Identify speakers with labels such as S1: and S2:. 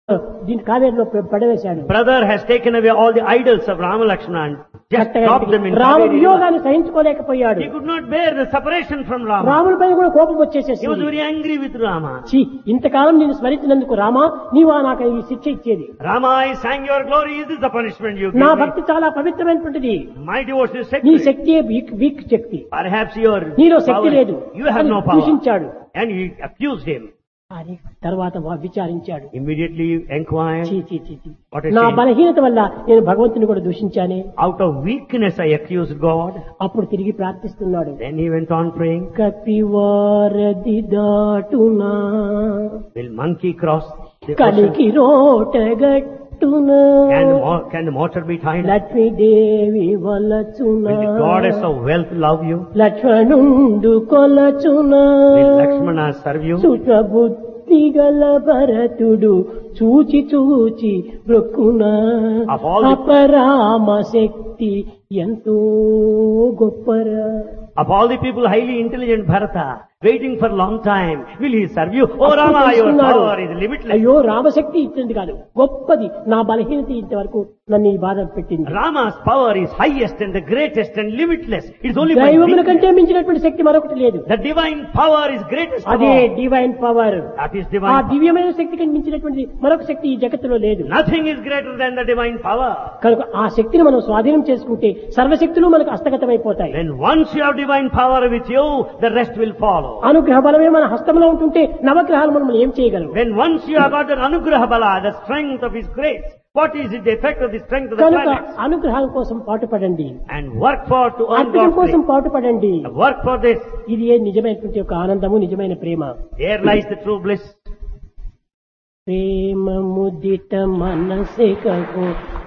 S1: దీని కావేరిలో పడవేశాడు.
S2: Brother has taken away all the idols of Rama Lakshmana and just dropped them in
S1: Rama
S2: Kaveri river.
S1: వియోగాన్ని సహించుకోలేకపోయాడు.
S2: He could not bear the separation from Rama.
S1: రాముడి పైన కూడా కోపం
S2: He was
S1: వచ్చేసేసింది.
S2: very angry with Rama.
S1: ఛీ, ఇంతకాలం నేను స్మరించినందుకు రామా నీవా నాకు ఈ శిక్ష ఇచ్చేది.
S2: Rama, I sang your glory. Is this the punishment you give
S1: నా
S2: me?
S1: భక్తి చాలా పవిత్రమైనటువంటిది.
S2: My devotion is
S1: నీ
S2: sacred.
S1: శక్తియే week Shakti.
S2: Perhaps your
S1: నీలో శక్తి
S2: power,
S1: లేదు
S2: you have
S1: అని
S2: no power.
S1: దూషించాడు.
S2: And he accused him.
S1: అని తర్వాత విచారించాడు.
S2: Immediately inquired,
S1: ఛీ, ఛీ, ఛీ, ఛీ.
S2: What is
S1: నా
S2: saying?
S1: బలహీనత వల్ల నేను భగవంతుని కూడా దూషించానే.
S2: out of weakness I accused God.
S1: అప్పుడు తిరిగి ప్రార్థిస్తున్నాడు.
S2: Then he went on praying,
S1: కపివారది దాటునా
S2: will monkey cross the ocean?
S1: కలికి రోటగట్టునా
S2: Can the mortar be tied?
S1: Lakshmidevi వలచునా
S2: Will the goddess of wealth love you?
S1: లక్ష్మణుండు కొలచునా
S2: Will Lakshmana serve you?
S1: సుఖబుద్ధి గల భరతుడు చూచి చూచి బ్రొక్కునా
S2: Of all the-
S1: అపరామ శక్తి ఎంతో గొప్పరా.
S2: Of all the people highly intelligent Bharata, waiting for long time, will he serve you? Oh
S1: అప్పుడు
S2: Rama, your
S1: తెలుసుకున్నాడు.
S2: power is limitless.
S1: అయ్యో రామశక్తి ఇచ్చింది కాదు గొప్పది, నా బలహీనత ఇంతవరకు నన్ను ఈ బాధ పెట్టింది.
S2: Rama's power is highest and the greatest and limitless. It's only my
S1: దైవముల
S2: weakness.
S1: కంటే మించినటువంటి శక్తి మరొకటి లేదు.
S2: The divine power is greatest of
S1: అదే
S2: all.
S1: Divine power.
S2: That is
S1: ఆ
S2: divine power.
S1: దివ్యమైన శక్తికి మించినటువంటి మరొక శక్తి ఈ జగత్తులో లేదు.
S2: Nothing is greater than the divine power.
S1: కనుక ఆ శక్తిని మనం స్వాధీనం చేసుకుంటే సర్వశక్తులు మనకు హస్తగతమైపోతాయి.
S2: When once you have divine power with you, the rest will follow.
S1: అనుగ్రహ బలమే మన హస్తంలో ఉంటుంటే నవగ్రహాలు మనం ఏం చేయగలం?
S2: When once you have got the Anugraha Bala, the strength of His grace, what is it, the effect of the strength of the
S1: కనుక
S2: planets?
S1: అనుగ్రహాల కోసం పాటుపడండి,
S2: And work for to earn
S1: అర్పణం
S2: God's
S1: కోసం
S2: grace.
S1: పాటుపడండి.
S2: Work for this.
S1: ఇది ఏ నిజమైనటువంటి ఒక ఆనందము, నిజమైన ప్రేమ.
S2: There lies the true bliss.
S1: Prema ముదిట మనసెకకు